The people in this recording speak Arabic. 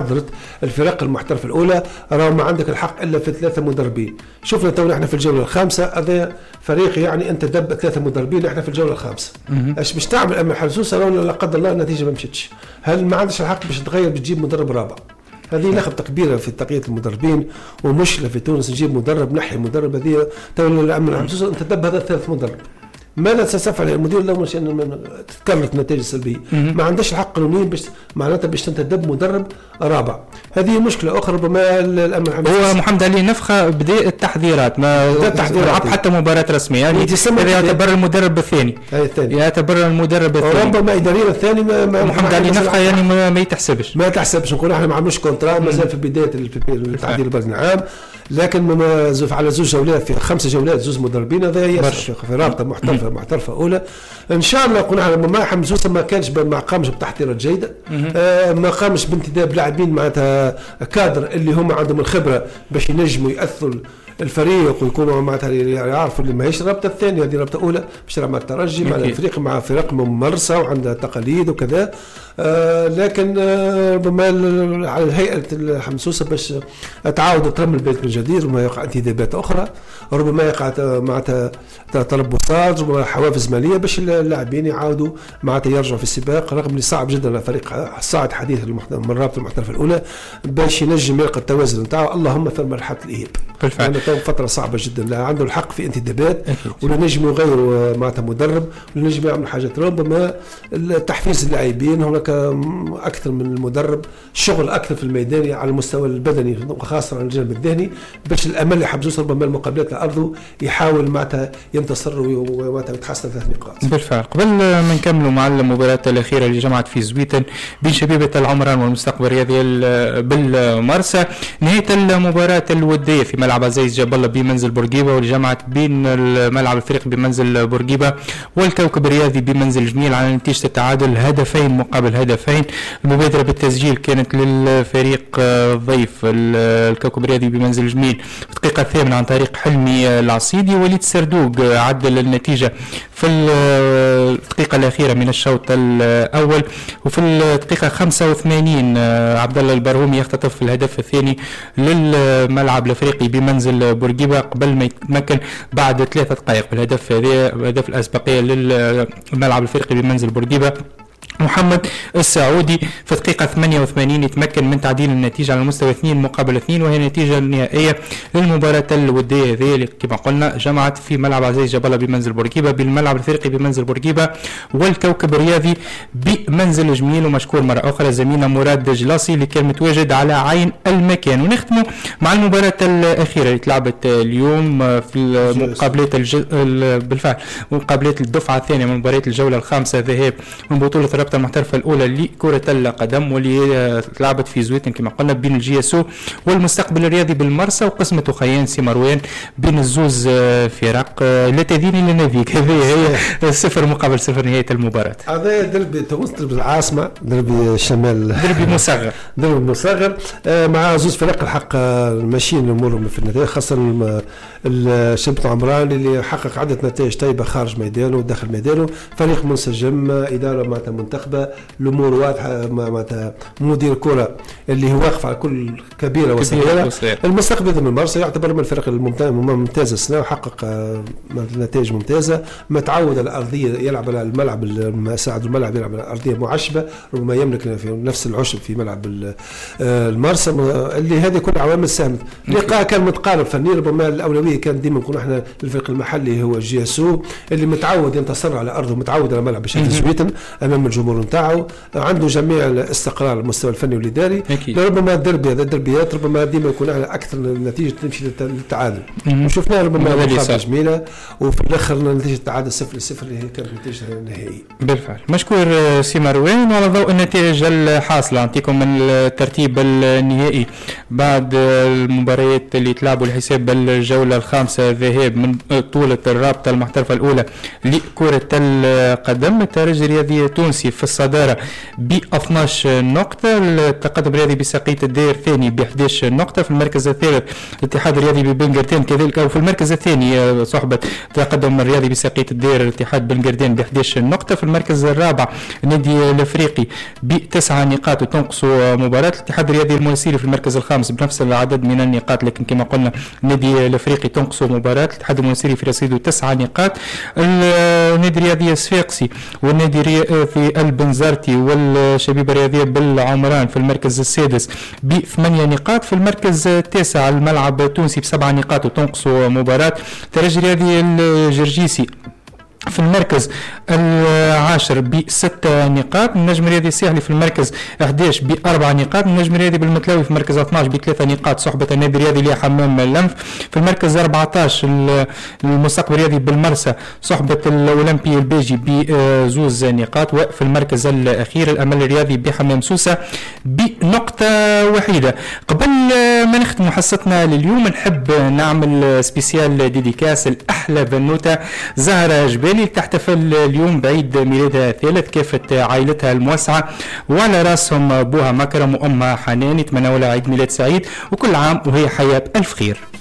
حضرت الفرق المحترفة الأولى راهو ما عندك الحق إلا في 3 مدربين. شفنا تو نحن في الجولة الخامسة هذا فريق يعني أنت دب 3 مدربين نحن في الجولة الخامسة. ايش باش تعمل؟ أما حسوسة لا قدر الله النتيجة ما مشتش، هل ما عندش الحق باش تغير بتجيب مدرب رابع؟ هذه لخبطة كبيرة في تقييد المدربين ومشكلة في تونس. نجيب مدرب نحي مدرب هذه تو الأمن حسوسة أنت دب هذا 3 مدرب. ماذا سيفعل المدير الاول عشان تتكررت نتائج سلبيه؟ ما عندش الحق قانونيا باش معناتها باش تنتدب مدرب رابع. هذه مشكله اخرى ربما الامر هو محمد علي نفخه بدا التحضيرات ما لعب حتى مباراه رسميه يعني هذا يعتبر المدرب الثاني يعتبر المدرب الثاني ربما اداريا الثاني محمد علي نفخه يعني ما يتحسبش نقول احنا ما عملوش كونترا مازال في بدايه التعديل البرد العام، لكن على 2 جولات في 5 جولات 2 مدربين هذا يصير في رابطه محترفه اولى ان شاء الله. قلنا ما حمزوسه ما كانش ما قامش بتحضيرات جيده، ما قامش بانتداب لاعبين معناتها كادر اللي هم عندهم الخبره باش ينجموا ياثروا الفريق ويكونوا معناتها يعرفوا اللي ماهيش الرابطه الثانيه. هذه رابطه اولى باش مع الترجي مع الفريق مع فرق ممارسه وعندها تقاليد وكذا، لكن ربما على الهيئه الحمسوسه باش تعاود ترمي البيت من جديد وما يقع انتدابات اخرى، ربما يقع معناتها تربصات وحوافز ماليه باش اللاعبين يعاودوا معناتها يرجعوا في السباق، رغم اللي صعب جدا على فريق صاعد حديث من الرابطه المحترفه الاولى باش ينجم يلقى التوازن نتاعو. اللهم في مرحله الاياب بالفعل فتره صعبه جدا، لا عنده الحق في انتدابات ولا نجم يغيروا معناتها مدرب ولا نجم يعملوا حاجات. ربما التحفيز اللاعبين هناك اكثر من المدرب، شغل اكثر في الميدان على المستوى البدني وخاصه على الجانب الذهني باش الامل اللي حبزوس ربما المقابلات الارض يحاول معناتها ينتصر ومعناتها يتحسن 3 نقاط. بالفعل قبل ما نكملوا مع المباراه الاخيره اللي جمعت في زويتن بين شبيبه العمران والمستقبل الرياضي بالمرسى، نهايه المباراه الوديه في ملعب عزيز جاب الله بمنزل بورقيبه واللي جمعت بين الملعب الفريق بمنزل بورقيبه والكوكب الرياضي بمنزل جميل على نتيجه التعادل 2 مقابل 2. المبادره بالتسجيل كانت للفريق الضيف الكوكب الرياضي بمنزل جميل في الدقيقه 8 عن طريق حلمي العصيدي. وليد سردوق عدل النتيجه في الدقيقه الاخيره من الشوط الاول، وفي الدقيقه 85 عبد الله البرهومي يختطف الهدف الثاني للملعب الافريقي بمنزل بورقيبه قبل ما يتمكن بعد 3 دقائق بالهدف هدف الاسبقيه للملعب الافريقي بمنزل بورقيبه. محمد السعودي في الدقيقة 88 يتمكن من تعديل النتيجة على مستوى 2 مقابل 2، وهي النتيجة النهائية للمباراة الودية هذه كما قلنا جمعت في ملعب عزيز جاب الله بمنزل بورقيبة بالملعب الافريقي بمنزل بورقيبة والكوكب الرياضي بمنزل جميل. ومشكور مرة أخرى زميلنا مراد جلاسي اللي كان متواجد على عين المكان. ونختم مع المباراة الأخيرة اللي تلعبت اليوم في مقابلات بالفعل مقابلات الدفعة الثانية من مباريات الجولة الخامسة ذهاب من بطولة الرابطة المحترفة الأولى لكرة القدم واللي تلعبت في زويتن كما قلنا بين الجياسو والمستقبل الرياضي بالمرسى وقسمة خيان سي مروان بين الزوز فرق لا تدين لناديك. هذه هي 0 مقابل 0 نهاية المباراة. هذا دربي تونس دربي العاصمة دربي الشمال دربي مصغر مع زوز فرق الحق ماشيين الأمور في النتائج، خاصة الشبط عمران اللي حقق عدة نتائج طيبة خارج ميدانه وداخل ميدانه، فريق منسجم، إدارة معناتها منتخبة، الأمور واضحة، معناتها مدير كرة اللي هو واقف على كل كبيرة وصغيرة. المستقبل من المرسى يعتبر من الفرق الممتازة السنة وحقق نتائج ممتازة، متعود على الأرضية يلعب على الملعب المساعد الملعب يلعب على أرضية معشبة ربما يملك في نفس العشب في ملعب المرسى اللي هذه كل عوامل ساهمت. اللقاء كان متقارب فنيا، ربما الأولوية كان ديما نكون احنا الفريق المحلي هو جياسو اللي متعود ينتصر على أرضه متعود على ملعب بشكل زويتن أمام الجمهور نتاعو، عنده جميع الاستقرار على المستوى الفني والإداري. ربما الدربي هذا الدربيات ربما ديما يكون على أكثر النتيجة تمشي للتعادل وشفنا ربما مقابلة جميلة وفي الآخر نتيجة التعادل 0-0 اللي هي كانت نتيجة نهائية. بالفعل مشكور سي مروان. وعلى ضوء النتائج الحاصلة نعطيكم من الترتيب النهائي بعد المباريات اللي تلعبوا لحساب الجولة الخامسة ذهاب من بطولة الرابطة المحترفة الأولى لكرة القدم. الترجي الرياضي التونسي الجرجيسي في الصدارة ب 12 نقطة. التقدم الرياضي بساقية الدير ثاني ب 11 نقطة. في المركز الثالث الاتحاد الرياضي ببنغردين كذلك، أو في المركز الثاني صحبة تقدم الرياضي بساقية الدير الاتحاد بنغردين ب 11 نقطة. في المركز الرابع النادي الافريقي ب9 نقاط وتنقص مباراة. الاتحاد الرياضي المواسيري في المركز الخامس بنفس العدد من النقاط، لكن كما قلنا النادي الافريقي تنقص مباراة. الاتحاد المواسيري في رصيده 9 نقاط. النادي الرياضي الصفاقسي والنادي في البنزرتي والشبيبة الرياضية بالعمران في المركز السادس ب8 نقاط. في المركز التاسع الملعب التونسي ب7 نقاط وتنقص مباراة. الترجي الرياضي الجرجيسي في المركز العاشر ب6 نقاط. النجم الرياضي الساحلي في المركز 11 ب4 نقاط. النجم الرياضي بالمتلاوي في المركز 12 ب3 نقاط صحبة النادي الرياضي لحمام اللنف. في المركز 14 المستقبل الرياضي بالمرسى صحبة الأولمبي البيجي ب2 نقاط. وفي المركز الأخير الأمل الرياضي بحمام سوسة بنقطة وحيدة. قبل ما نختم حصتنا لليوم نحب نعمل سبيسيال ديديكاس الأحلى بنوتة زهرة جبالي تحتفل اليوم بعيد ميلادها الثالث كافة عائلتها الموسعة، وعلى راسهم أبوها مكرم وأمها حنان. يتمنى لها عيد ميلاد سعيد وكل عام وهي حياة بألف خير.